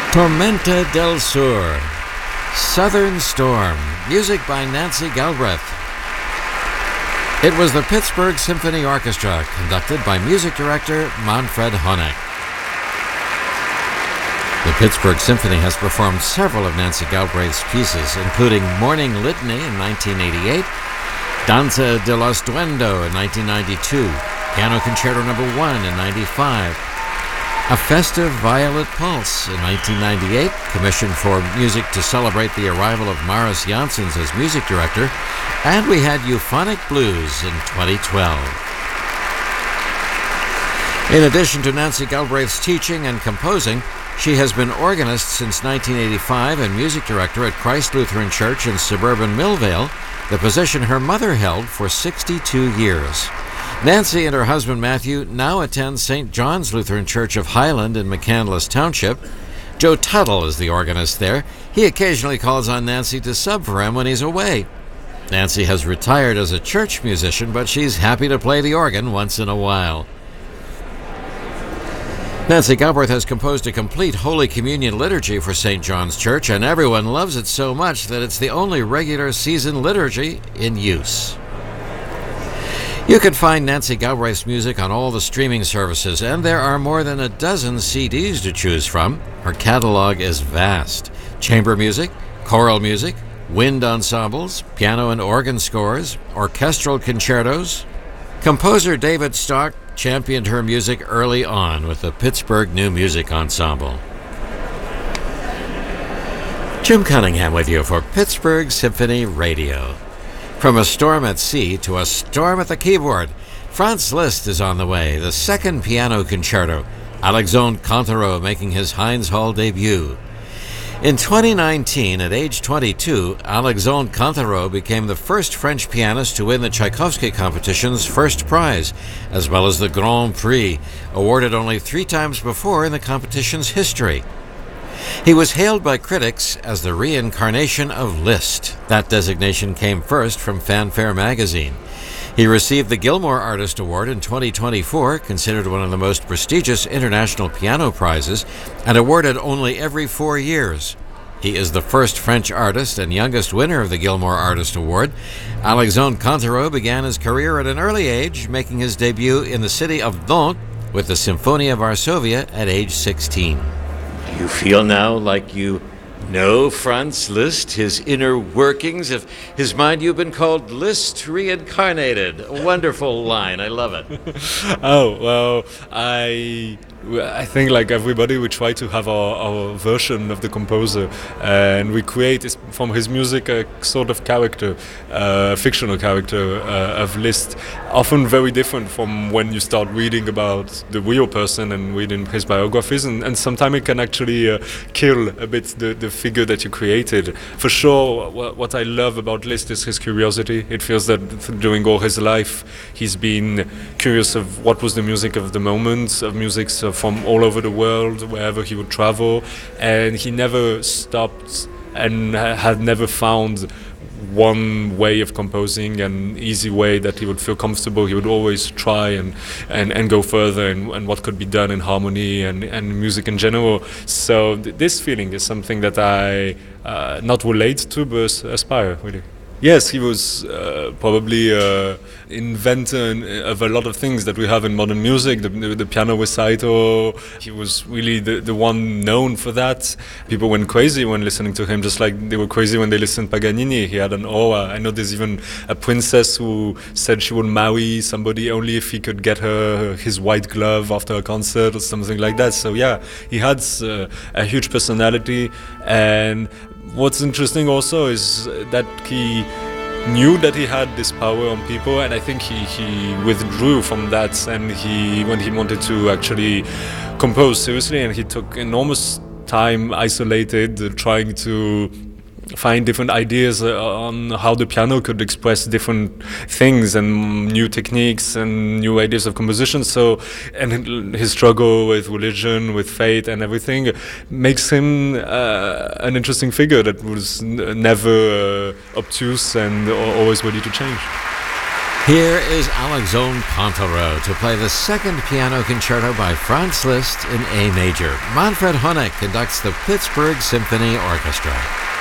Tormenta del Sur, Southern Storm, music by Nancy Galbraith. It was the Pittsburgh Symphony Orchestra, conducted by music director Manfred Honeck. The Pittsburgh Symphony has performed several of Nancy Galbraith's pieces, including Morning Litany in 1988, Danza dello Stuendo in 1992, Piano Concerto No. 1 in 1995, A Festive Violet Pulse in 1998, commissioned for music to celebrate the arrival of Maris Janssens as music director, and we had Euphonic Blues in 2012. In addition to Nancy Galbraith's teaching and composing, she has been organist since 1985 and music director at Christ Lutheran Church in suburban Millvale, the position her mother held for 62 years. Nancy and her husband Matthew now attend St. John's Lutheran Church of Highland in McCandless Township. Joe Tuttle is the organist there. He occasionally calls on Nancy to sub for him when he's away. Nancy has retired as a church musician, but she's happy to play the organ once in a while. Nancy Galbraith has composed a complete Holy Communion liturgy for St. John's Church, and everyone loves it so much that it's the only regular season liturgy in use. You can find Nancy Galbraith's music on all the streaming services, and there are more than a dozen CDs to choose from. Her catalog is vast. Chamber music, choral music, wind ensembles, piano and organ scores, orchestral concertos. Composer David Stock championed her music early on with the Pittsburgh New Music Ensemble. Jim Cunningham with you for Pittsburgh Symphony Radio. From a storm at sea to a storm at the keyboard, Franz Liszt is on the way, the second piano concerto, Alexandre Cantereau making his Heinz Hall debut. In 2019, at age 22, Alexandre Cantereau became the first French pianist to win the Tchaikovsky competition's first prize, as well as the Grand Prix, awarded only 3 times before in the competition's history. He was hailed by critics as the reincarnation of Liszt. That designation came first from Fanfare magazine. He received the Gilmore Artist Award in 2024, considered one of the most prestigious international piano prizes, and awarded only every 4 years. He is the first French artist and youngest winner of the Gilmore Artist Award. Alexandre Cantereau began his career at an early age, making his debut in the city of Nantes with the Symphonia Varsovia at age 16. Do you feel now like you know Franz Liszt, his inner workings of his mind? You've been called Liszt reincarnated. A wonderful line. I love it. Oh, well, I think like everybody, we try to have our version of the composer, and we create from his music a sort of character, fictional character of Liszt, often very different from when you start reading about the real person and reading his biographies, and sometimes it can actually kill a bit the figure that you created. For sure, what I love about Liszt is his curiosity. It feels that during all his life he's been curious of what was the music of the moment, of music from all over the world, wherever he would travel, and he never stopped and had never found one way of composing, an easy way that he would feel comfortable. He would always try and go further and what could be done in harmony and music in general. So this feeling is something that I not relate to but aspire, really. Yes, he was probably inventor of a lot of things that we have in modern music, the piano recital. He was really the one known for that. People went crazy when listening to him, just like they were crazy when they listened to Paganini. He had an aura. I know there's even a princess who said she would marry somebody only if he could get her his white glove after a concert or something like that. So yeah, he had a huge personality. And what's interesting also is that he knew that he had this power on people, and I think he withdrew from that, and when he wanted to actually compose seriously, and he took enormous time isolated trying to find different ideas on how the piano could express different things and new techniques and new ideas of composition. So, and his struggle with religion, with faith and everything makes him an interesting figure that was never obtuse and always ready to change. Here is Alexandre Pontelreau to play the second piano concerto by Franz Liszt in A major. Manfred Honeck conducts the Pittsburgh Symphony Orchestra.